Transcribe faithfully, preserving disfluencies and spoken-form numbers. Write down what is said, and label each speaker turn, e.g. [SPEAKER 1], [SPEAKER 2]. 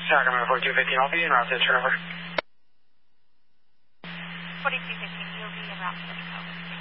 [SPEAKER 1] Sacramento forty-two fifteen, I'll be in route to turnover.
[SPEAKER 2] forty-two fifteen, you'll be in route to turnover.